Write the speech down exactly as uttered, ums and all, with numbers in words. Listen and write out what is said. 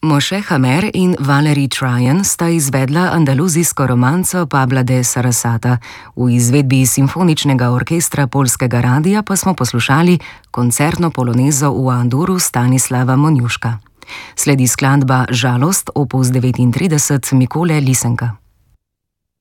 Moshe Hammer in Valerie Tryon sta izvedla andaluzijsko romanco Pabla de Sarasata. V izvedbi simfoničnega orkestra Poljskega radia pa smo poslušali koncertno polonezo v A-duru Stanislava Monjuška. Sledi skladba Žalost opus devetintrideset Mikole Lisenka.